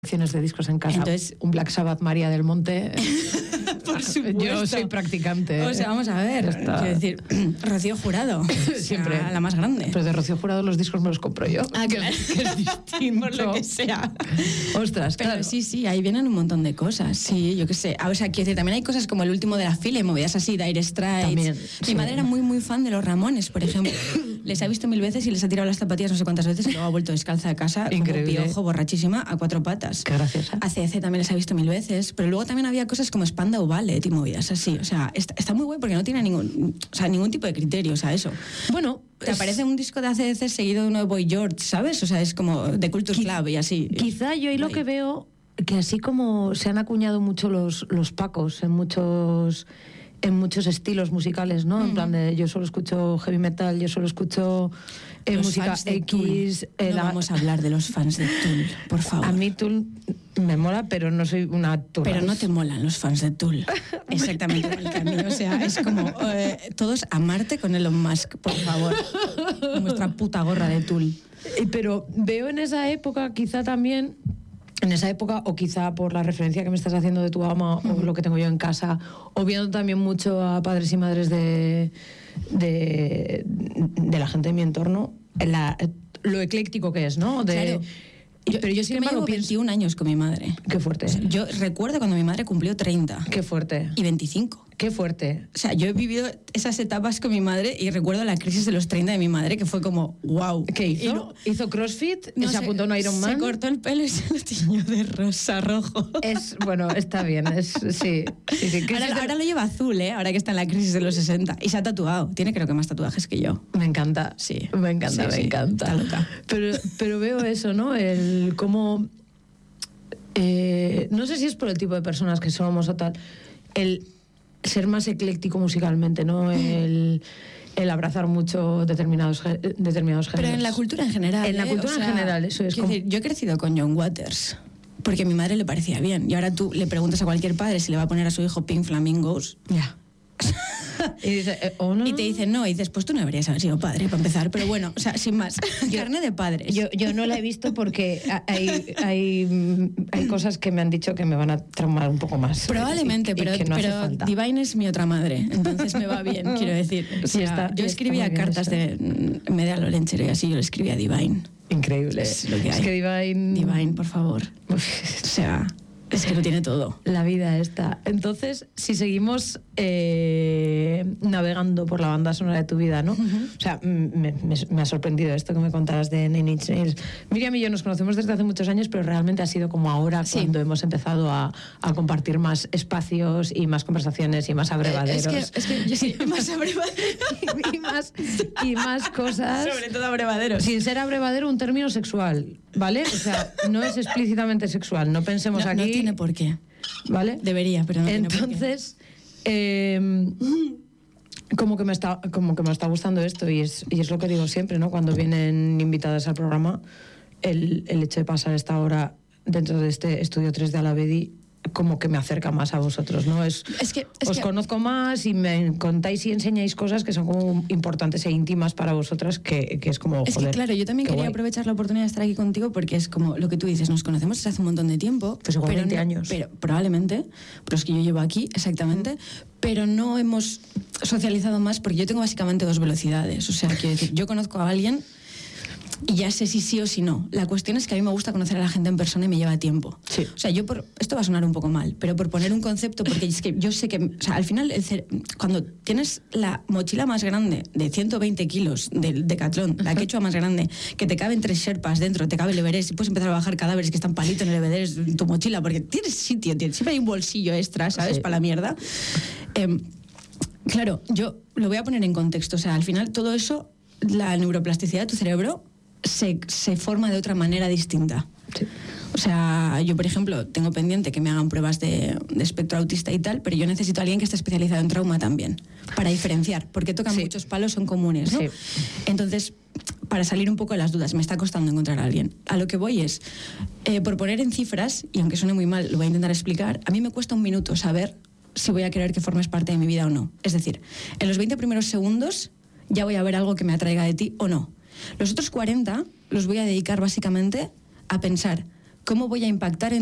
de discos en casa. Entonces, un Black Sabbath María del Monte. Por supuesto. Yo soy practicante. O sea, vamos a ver. Quiero decir, Rocío Jurado. Siempre. La más grande. Pero de Rocío Jurado los discos me los compro yo. Ah, claro. Que es distinto. Por lo que sea. Ostras, pero claro. Sí, ahí vienen un montón de cosas. Sí, yo qué sé. O sea, quiero decir, también hay cosas como el último de la fila y movidas así, Dire Straits. También, Mi madre era muy, muy fan de los Ramones, por ejemplo. Les ha visto 1000 veces y les ha tirado las zapatillas no sé cuántas veces y luego ha vuelto descalza de casa. Increíble. Como piojo, borrachísima, a 4 patas. Qué graciosa. ACDC también les ha visto 1000 veces, pero luego también había cosas como Spandau Ballet y movidas así. O sea, está muy guay porque no tiene ningún tipo de criterio, o sea, eso. Bueno, te aparece un disco de ACDC seguido de uno de Boy George, ¿sabes? O sea, es como de Culture Club y así. Quizá yo ahí lo que veo, que así como se han acuñado mucho los pacos en muchos estilos musicales, ¿no? En plan de yo solo escucho heavy metal, yo solo escucho música X. No vamos a hablar de los fans de Tool, por favor. A mí Tool me mola, pero no soy una Tool. Pero no te molan los fans de Tool. Exactamente igual que a mí. O sea, es como todos a Marte con Elon Musk, por favor. Nuestra puta gorra de Tool. Pero veo en esa época quizá también... En esa época, o quizá por la referencia que me estás haciendo de tu ama, o lo que tengo yo en casa, o viendo también mucho a padres y madres de la gente de mi entorno, lo ecléctico que es, ¿no? Claro. Pero yo sin embargo llevo 21 años con mi madre. Qué fuerte. O sea, yo recuerdo cuando mi madre cumplió 30. Qué fuerte. Y 25. Qué fuerte. O sea, yo he vivido esas etapas con mi madre y recuerdo la crisis de los 30 de mi madre, que fue como, wow. ¿Qué hizo? ¿Hizo CrossFit? No, ¿Se apuntó a un Ironman? Se cortó el pelo y se lo tiñó de rosa, rojo. Bueno, está bien. Sí. Ahora lo lleva azul, ¿eh? Ahora que está en la crisis de los 60. Y se ha tatuado. Tiene creo que más tatuajes que yo. Me encanta. Sí. Me encanta. Está loca. Pero veo eso, ¿no? El cómo... no sé si es por el tipo de personas que somos o tal. El ser más ecléctico musicalmente, ¿no? El abrazar mucho determinados géneros. Pero en la cultura en general. En la cultura en general, eso es. Decir, yo he crecido con John Waters porque a mi madre le parecía bien. Y ahora tú le preguntas a cualquier padre si le va a poner a su hijo Pink Flamingos. Ya. Y dice, ¿o no? Y te dicen no, y dices, pues tú no deberías haber sido padre para empezar, pero bueno, o sea, sin más, carne de padres. Yo no la he visto porque hay cosas que me han dicho que me van a traumar un poco más. Probablemente, pero falta. Divine es mi otra madre, entonces me va bien, quiero decir. O sea, yo escribía cartas de media Lorenchero y así, yo le escribía a Divine. Increíble. Es lo que hay. Es que Divine, por favor. O sea... Es que lo tiene todo. La vida está. Entonces, si seguimos navegando por la banda sonora de tu vida, ¿no? Uh-huh. O sea, me ha sorprendido esto que me contabas de Nine Inch Nails. Miriam y yo nos conocemos desde hace muchos años, pero realmente ha sido como ahora cuando hemos empezado a compartir más espacios y más conversaciones y más abrevaderos. Es que yo sí, más abrevaderos. y más cosas. Sobre todo abrevaderos. Sin ser abrevadero un término sexual, ¿vale? O sea, no es explícitamente sexual. No pensemos aquí... No tiene por qué. ¿Vale? Debería, pero no tiene por qué. Entonces, como que me está gustando esto y es lo que digo siempre, ¿no? Cuando vienen invitadas al programa, el hecho de pasar esta hora dentro de este estudio 3 de Alavedi como que me acerca más a vosotros, ¿no? Os conozco más y me contáis y enseñáis cosas que son como importantes e íntimas para vosotras, que es como, joder, es que claro, yo también quería aprovechar la oportunidad de estar aquí contigo porque es como lo que tú dices, nos conocemos desde hace un montón de tiempo. Pues igual 20 años. Pero probablemente, pero es que yo llevo aquí, exactamente, pero no hemos socializado más porque yo tengo básicamente 2 velocidades. O sea, quiero decir, yo conozco a alguien y ya sé si sí o si no. La cuestión es que a mí me gusta conocer a la gente en persona y me lleva tiempo. Sí. O sea, esto va a sonar un poco mal, pero por poner un concepto, porque es que yo sé que, o sea, al final, cuando tienes la mochila más grande de 120 kilos del Decathlon, la quechua más grande, que te caben 3 Sherpas dentro, te cabe el Everest y puedes empezar a bajar cadáveres que están palitos en el Everest en tu mochila, porque tienes sitio, siempre hay un bolsillo extra, ¿sabes? Sí. Para la mierda. Claro, yo lo voy a poner en contexto. O sea, al final todo eso, la neuroplasticidad de tu cerebro se forma de otra manera distinta. Sí. O sea, yo, por ejemplo, tengo pendiente que me hagan pruebas de espectro autista y tal, pero yo necesito a alguien que esté especializado en trauma también, para diferenciar, porque tocan muchos palos, son comunes, ¿no? Sí. Entonces, para salir un poco de las dudas, me está costando encontrar a alguien. A lo que voy es, por poner en cifras, y aunque suene muy mal, lo voy a intentar explicar, a mí me cuesta un minuto saber si voy a querer que formes parte de mi vida o no. Es decir, en los 20 primeros segundos ya voy a ver algo que me atraiga de ti o no. Los otros 40 los voy a dedicar básicamente a pensar ¿cómo voy a impactar en